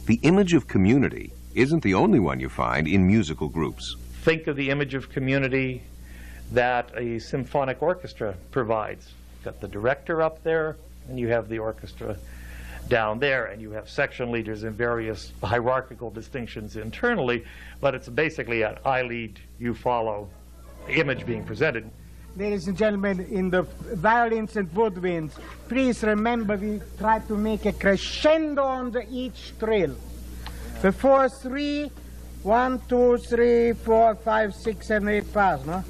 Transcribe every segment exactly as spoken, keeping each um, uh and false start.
the image of community isn't the only one you find in musical groups. Think of the image of community that a symphonic orchestra provides. You've got the director up there, and you have the orchestra down there, and you have section leaders and various hierarchical distinctions internally, but it's basically an I lead, you follow image being presented. Ladies and gentlemen, in the violins and woodwinds, please remember we try to make a crescendo on the each trill. Before three, one, two, three, four, five, six, seven, eight bars, no?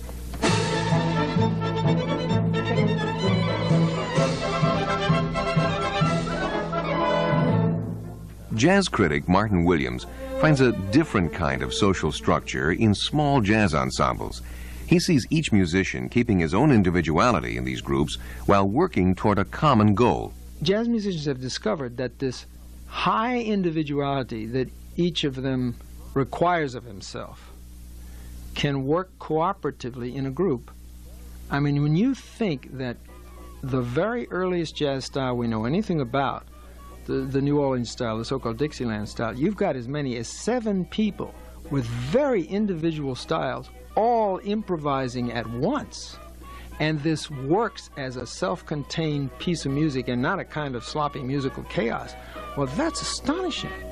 Jazz critic Martin Williams finds a different kind of social structure in small jazz ensembles. He sees each musician keeping his own individuality in these groups while working toward a common goal. Jazz musicians have discovered that this high individuality that each of them requires of himself can work cooperatively in a group. I mean, when you think that the very earliest jazz style we know anything about, the, the New Orleans style, the so-called Dixieland style, you've got as many as seven people with very individual styles all improvising at once. And this works as a self-contained piece of music and not a kind of sloppy musical chaos. Well, that's astonishing.